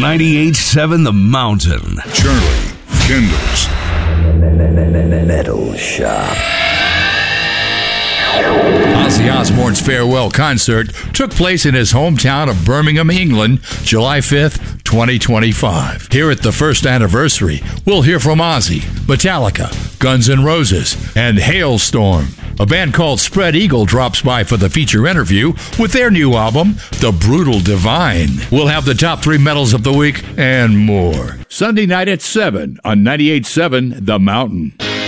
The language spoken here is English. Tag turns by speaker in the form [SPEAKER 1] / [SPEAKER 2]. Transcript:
[SPEAKER 1] 98.7 The Mountain.
[SPEAKER 2] Charlie Kendall's
[SPEAKER 3] Metal Shop.
[SPEAKER 4] Ozzy Osbourne's farewell concert took place in his hometown of Birmingham, England, July 5th, 2025. Here at the first anniversary, we'll hear from Ozzy, Metallica, Guns N' Roses, and Hailstorm. A band called Spread Eagle drops by for the feature interview with their new album, The Brutal Divine. We'll have the top 3 metals of the week and more. Sunday night at 7 on 98.7 The Mountain.